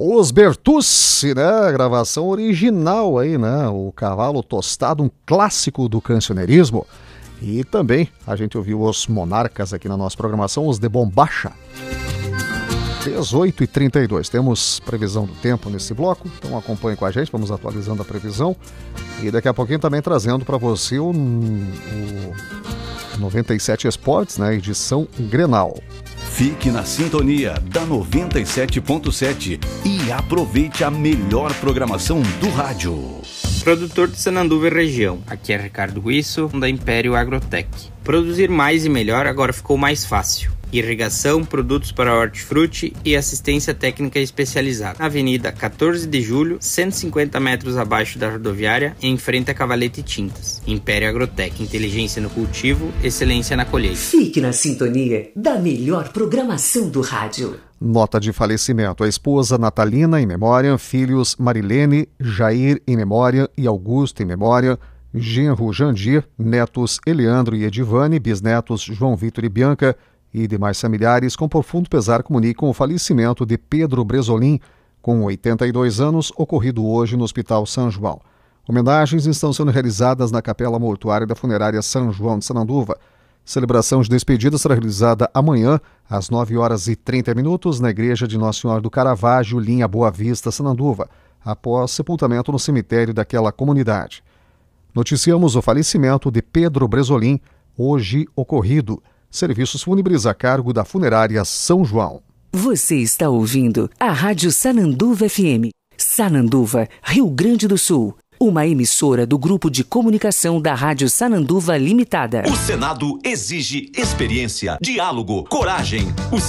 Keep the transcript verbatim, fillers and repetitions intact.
Os Bertucci, né? Gravação original aí, né? O Cavalo Tostado, um clássico do cancioneirismo. E também a gente ouviu os Monarcas aqui na nossa programação, os de Bombacha. dezoito e trinta e dois. Temos previsão do tempo nesse bloco, então acompanhe com a gente, vamos atualizando a previsão. E daqui a pouquinho também trazendo para você o, o noventa e sete Esportes, né? Edição Grenal. Fique na sintonia da noventa e sete ponto sete e aproveite a melhor programação do rádio. Produtor de Sananduva e região, aqui é Ricardo Guisso, da Império Agrotech. Produzir mais e melhor agora ficou mais fácil. Irrigação, produtos para hortifruti e assistência técnica especializada. Na Avenida quatorze de julho, cento e cinquenta metros abaixo da rodoviária, em frente a Cavalete Tintas. Império Agrotech, inteligência no cultivo, excelência na colheita. Fique na sintonia da melhor programação do rádio. Nota de falecimento. A esposa Natalina, em memória. Filhos Marilene, Jair, em memória. E Augusto, em memória. Genro Jandir. Netos Eleandro e Edivane. Bisnetos João Vitor e Bianca. E demais familiares, com profundo pesar, comunicam o falecimento de Pedro Bresolim, com oitenta e dois anos, ocorrido hoje no Hospital São João. Homenagens estão sendo realizadas na Capela Mortuária da Funerária São João de Sananduva. Celebração de despedida será realizada amanhã, às nove horas e trinta minutos, na Igreja de Nossa Senhora do Caravaggio, linha Boa Vista, Sananduva, após sepultamento no cemitério daquela comunidade. Noticiamos o falecimento de Pedro Bresolim, hoje ocorrido. Serviços fúnebres a cargo da Funerária São João. Você está ouvindo a Rádio Sananduva F M. Sananduva, Rio Grande do Sul. Uma emissora do Grupo de Comunicação da Rádio Sananduva Limitada. O Senado exige experiência, diálogo, coragem. O